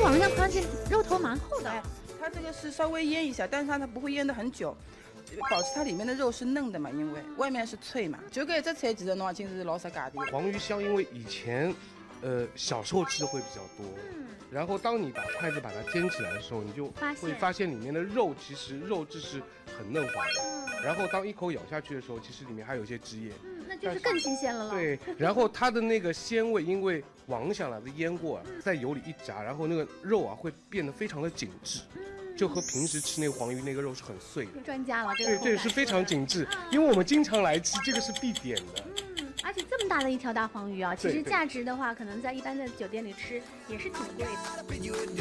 网上看见肉头蛮厚的。 它这个是稍微腌一下，但是它不会腌得很久，保持它里面的肉是嫩的嘛，因为外面是脆嘛。就搿一只菜其实侬也真是老适家的。 黄鱼香，因为以前，小时候吃的会比较多，然后当你把筷子把它煎起来的时候，你就会发现里面的肉其实肉质是很嫩滑的，然后当一口咬下去的时候，其实里面还有一些汁液， 那就是更新鲜了。 对，然后它的那个鲜味，因为网想来的腌过，在油里一炸，然后那个肉啊会变得非常的紧致。就和平时吃那个黄鱼那个肉是很碎的。 专家了， 对对，是非常紧致，因为我们经常来吃，这个是必点的。 而且这么大的一条大黄鱼啊，其实价值的话，可能在一般的酒店里吃也是挺贵的。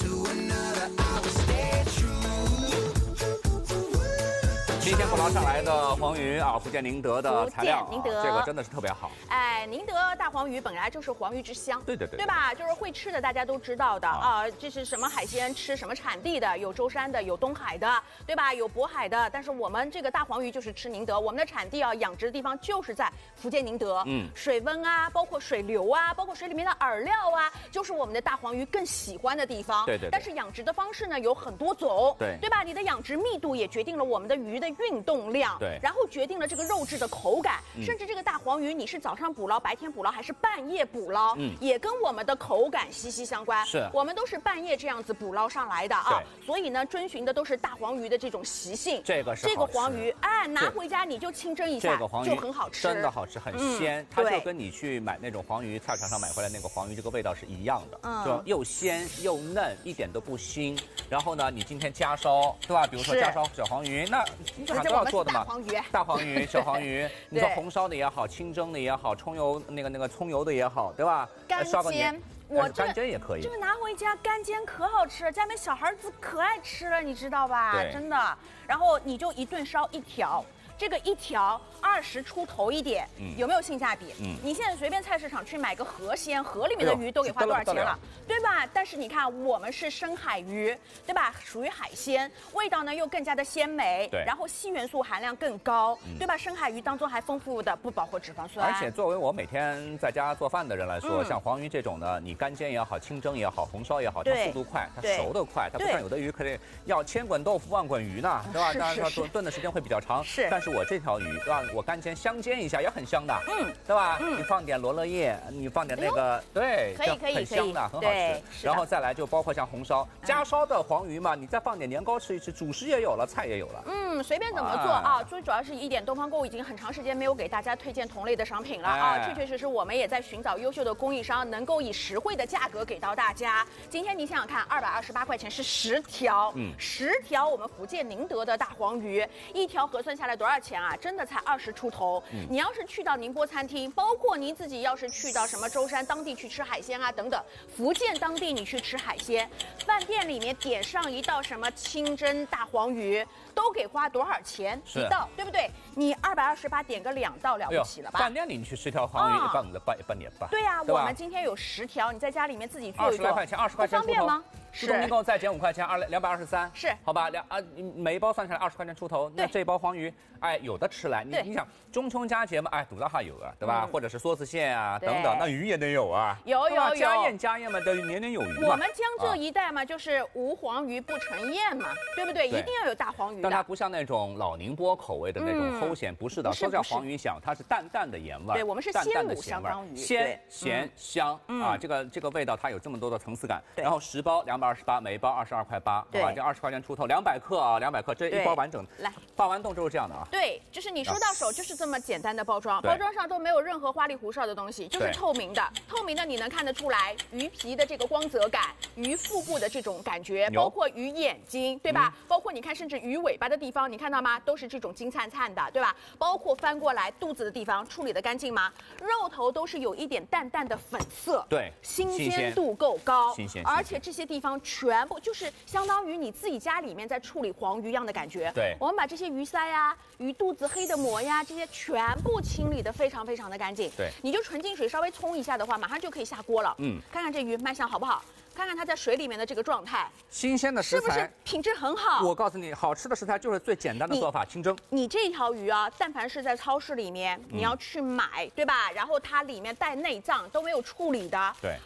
新鲜捕捞上来的黄鱼啊，福建宁德的材料， 宁德这个真的是特别好。 哎，宁德大黄鱼本来就是黄鱼之乡， 对对对， 对吧？就是会吃的大家都知道的啊，这是什么海鲜吃什么产地的，有舟山的，有东海的，对吧？有渤海的，但是我们这个大黄鱼就是吃宁德，我们的产地啊，养殖的地方就是在福建宁德，水温啊，包括水流啊，包括水里面的饵料啊，就是我们的大黄鱼更喜欢的地方。 对对。 但是养殖的方式呢有很多种， 对吧？你的养殖密度也决定了我们的鱼的运动量， 对， 然后决定了这个肉质的口感，甚至这个大黄鱼你是早上捕捞、白天捕捞还是半夜捕捞，也跟我们的口感息息相关。 是， 我们都是半夜这样子捕捞上来的啊，所以呢，遵循的都是大黄鱼的这种习性。 这个黄鱼，哎，拿回家你就清蒸一下， 这个黄鱼就很好吃， 真的好吃，很鲜。它就跟你去买那种黄鱼，菜场上买回来那个黄鱼，这个味道是一样的，就又鲜又嫩，一点都不腥。然后呢，你今天加烧，对吧？比如说加烧小黄鱼，那这都要做的嘛。大黄鱼、小黄鱼，你说红烧的也好，清蒸的也好，葱油那个葱油的也好，对吧？ 刷个年，干煎也可以。 这个拿回家干煎可好吃了，家里面小孩子可爱吃了，你知道吧？真的。然后你就一顿烧一条。这个一条20出头一点，有没有性价比？你现在随便菜市场去买个河鲜，河里面的鱼都给花多少钱了，对吧？但是你看，我们是深海鱼，对吧？属于海鲜，味道呢又更加的鲜美， 对， 然后硒元素含量更高，对吧？深海鱼当中还丰富的不饱和脂肪酸。 而且作为我每天在家做饭的人来说，像黄鱼这种呢，你干煎也好，清蒸也好，红烧也好，它速度快，它熟得快，它不像有的鱼可能要千滚豆腐万滚鱼呢，对吧？但是它炖的时间会比较长，但是我这条鱼，对吧？我干煎香煎一下也很香的，对吧？你放点罗勒叶，你放点那个，对， 可以， 很香的，很好吃。然后再来就包括像红烧、加烧的黄鱼嘛，你再放点年糕吃一吃，主食也有了，菜也有了。 随便怎么做啊？最主要是一点，东方购物已经很长时间没有给大家推荐同类的商品了啊！确确实实，我们也在寻找优秀的供应商，能够以实惠的价格给到大家。今天你想想看，228块钱是10条，10条我们福建宁德的大黄鱼，一条核算下来多少钱啊？真的才20出头。你要是去到宁波餐厅，包括您自己要是去到什么舟山当地去吃海鲜啊等等，福建当地你去吃海鲜，饭店里面点上一道什么清蒸大黄鱼，都给花多少钱一道，对不对？你228点个2道了不起了吧？ 饭店里你去10条黄鱼，一般半年吧。 对呀，我们今天有10条，你在家里面自己做一做，20 块钱方便吗？ 是，一共再减5块钱，223。 是， 好吧，每一包算下来20块钱出头，那这包黄鱼，哎，有的吃来。你想中秋佳节嘛，哎，肚大哈有啊，对吧？或者是梭子蟹啊等等，那鱼也得有啊。 有。 家宴嘛，都年年有余嘛。 我们江浙一带嘛，就是无黄鱼不成宴嘛，对不对？一定要有大黄鱼。 但它不像那种老宁波口味的那种齁咸，不是的。说叫黄鱼香，它是淡淡的盐味。 对，我们是鲜卤香方鱼， 鲜咸香啊，这个味道它有这么多的层次感。然后10包228，每一包22块8，好吧，这20块钱出头，200克啊，200克，这一包完整。 来， 化完冻之后这样的啊。 对，就是你收到手就是这么简单的包装，包装上都没有任何花里胡哨的东西，就是透明的，你能看得出来鱼皮的这个光泽感，鱼腹部的这种感觉，包括鱼眼睛，对吧？包括你看，甚至鱼尾巴的地方，你看到吗？都是这种金灿灿的，对吧？包括翻过来肚子的地方，处理得干净吗？肉头都是有一点淡淡的粉色， 对， 新鲜度够高， 新鲜， 而且这些地方全部就是相当于你自己家里面在处理黄鱼一样的感觉。 对， 我们把这些鱼鳃呀、鱼肚子黑的膜呀，这些全部清理得非常非常的干净。 对， 你就纯净水稍微冲一下的话，马上就可以下锅了。看看这鱼卖相好不好？看看它在水里面的这个状态， 新鲜的食材是不是品质很好？ 我告诉你，好吃的食材就是最简单的做法，清蒸。 你这条鱼啊，但凡是在超市里面，你要去买，对吧？然后它里面带内脏都没有处理的， 对。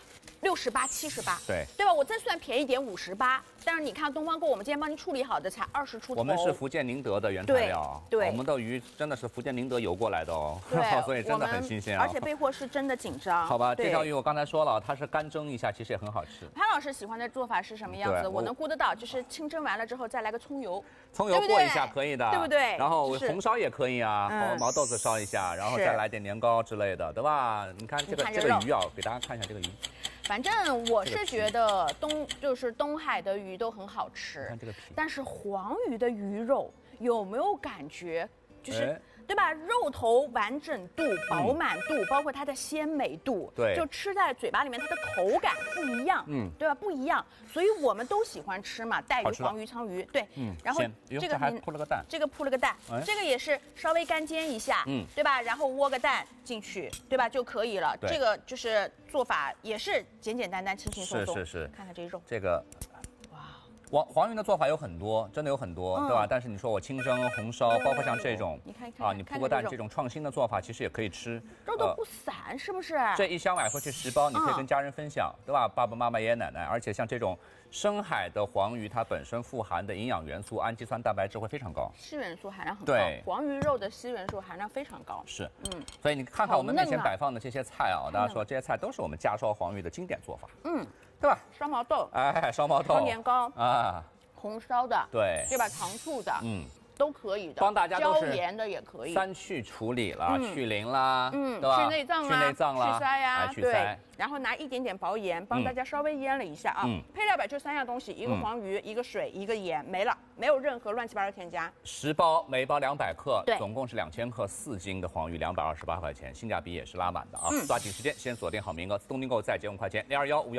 68、78， 对吧？我再算便宜点58，但是你看东方购，我们今天帮您处理好的才20出头。 我们是福建宁德的原材料， 对， 我们的鱼真的是福建宁德游过来的哦，所以真的很新鲜而且备货是真的紧张。 好吧，这条鱼我刚才说了，它是干蒸一下，其实也很好吃。 潘老师喜欢的做法是什么样子？我能估得到，就是清蒸完了之后再来个葱油， 葱油过一下可以的， 对不对？ 然后红烧也可以啊，毛豆子烧一下，然后再来点年糕之类的，对吧？你看这个鱼啊，给大家看一下这个鱼。 反正我是觉得东海的鱼都很好吃， 看这个皮。 但是黄鱼的鱼肉有没有感觉就是对吧？肉头完整度、饱满度，包括它的鲜美度， 对， 就吃在嘴巴里面它的口感不一样，对吧？不一样，所以我们都喜欢吃嘛，带鱼、黄鱼、鲳鱼，对，然后这个还铺了个蛋， 这个铺了个蛋，这个也是稍微干煎一下，对吧？然后窝个蛋进去，对吧？就可以了。这个就是做法也是简简单单、轻轻松松。 是， 看看这肉， 这个。黄鱼的做法有很多，真的有很多，对吧？但是你说我清蒸、红烧，包括像这种， 你看啊， 你铺个蛋这种创新的做法，其实也可以吃。 肉都不散，是不是？ 这一箱买回去10包，你可以跟家人分享，对吧？爸爸妈妈、爷爷奶奶。而且像这种深海的黄鱼，它本身富含的营养元素、氨基酸、蛋白质会非常高， 硒元素含量很高。 对， 黄鱼肉的硒元素含量非常高。 是，所以你看看我们面前摆放的这些菜啊，大家说这些菜都是我们家烧黄鱼的经典做法，对吧？ 烧毛豆， 烧毛豆， 烧年糕啊。 红烧的，对吧？糖醋的，都可以的。 帮大家都是椒盐的也可以。 3去处理了，去鳞啦，对吧？ 去内脏啦，去鳃呀， 对。 然后拿一点点薄盐，帮大家稍微腌了一下啊。配料表就3样东西，一个黄鱼，一个水，一个盐，没了，没有任何乱七八糟添加。 10包，每包200克，总共是2000克，4斤的黄鱼228块钱，性价比也是拉满的啊！抓紧时间，先锁定好名额，自动订购再减5块钱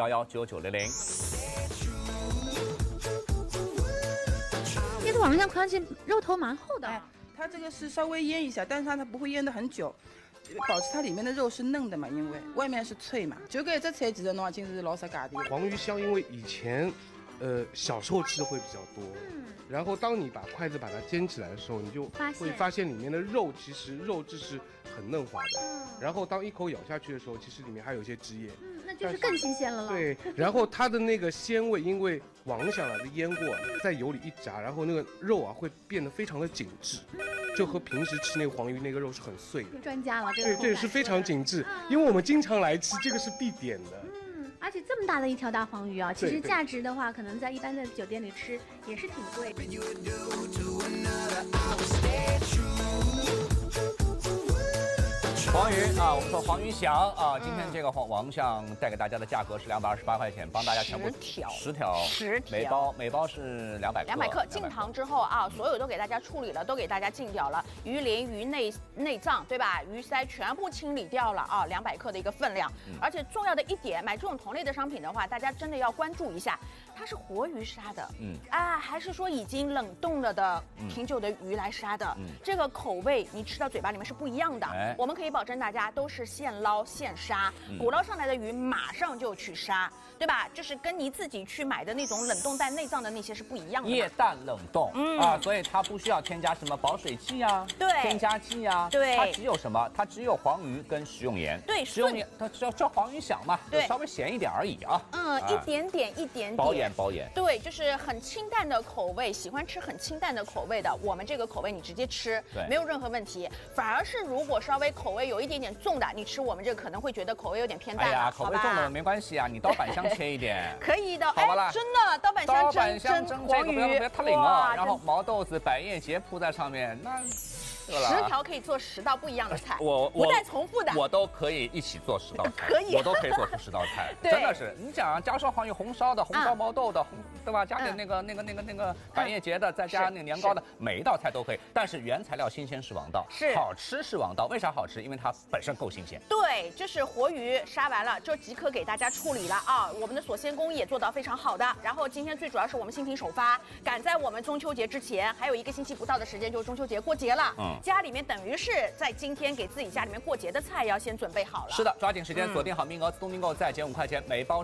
，0215119900。 这个网上看上去肉头蛮厚的， 它这个是稍微腌一下，但是它不会腌得很久，保持它里面的肉是嫩的嘛，因为外面是脆嘛。就搿一只菜其实侬已经是老适价的。 黄鱼香，因为以前，小时候吃的会比较多，然后当你把筷子把它煎起来的时候，你就会发现里面的肉其实肉质是很嫩滑的，然后当一口咬下去的时候，其实里面还有一些汁液， 那就是更新鲜了。 对，然后它的那个鲜味，因为王想来的腌过，在油里一炸，然后那个肉啊会变得非常的紧致，就和平时吃那个黄鱼那个肉是很碎的。 专家了， 对，是非常紧致，因为我们经常来吃，这个是必点的。 而且这么大的一条大黄鱼啊，其实价值的话，可能在一般的酒店里吃也是挺贵的。 黄鱼啊，我们说黄鱼翔啊，今天这个王想带给大家的价格是228块钱，帮大家全部10条，每包是200克。 进糖之后啊，所有都给大家处理了，都给大家净掉了，鱼鳞、鱼内脏，对吧？鱼鳃全部清理掉了啊，200克的一个分量。而且重要的一点，买这种同类的商品的话，大家真的要关注一下，它是活鱼杀的，还是说已经冷冻了的挺久的鱼来杀的，这个口味你吃到嘴巴里面是不一样的。我们可以保证大家都是现捞现杀，捕捞上来的鱼马上就去杀，对吧？就是跟你自己去买的那种冷冻带内脏的那些是不一样的。 液氮冷冻，所以它不需要添加什么保水剂啊，添加剂啊，它只有什么？它只有黄鱼跟食用盐，食用盐它叫黄鱼响嘛，就稍微咸一点而已啊。 一点点薄盐， 对，就是很清淡的口味，喜欢吃很清淡的口味的，我们这个口味你直接吃，没有任何问题。反而是如果稍微口味有一点点重的，你吃我们这个可能会觉得口味有点偏淡了， 口味重的没关系啊，你刀板香切一点， 可以的， 好吧啦， 真的刀板香蒸这个不要太冷了，然后毛豆子、百叶结铺在上面，那。 10条可以做10道不一样的菜， 我不带重复的， 我都可以一起做10道菜， 可以， 我都可以做出10道菜，真的是。你讲加烧黄鱼红烧的，红烧毛豆的，对吧？加点那个百叶结的，再加那个年糕的，每一道菜都可以。但是原材料新鲜是王道，好吃是王道。为啥好吃？因为它本身够新鲜。 对，就是活鱼杀完了就即刻给大家处理了啊！我们的锁鲜工艺也做到非常好的。然后今天最主要是我们新品首发，赶在我们中秋节之前，还有1个星期不到的时间，就是中秋节过节了。家里面等于是在今天给自己家里面过节的菜要先准备好了。 是的，抓紧时间锁定好名额，自动订购再减5块钱，每包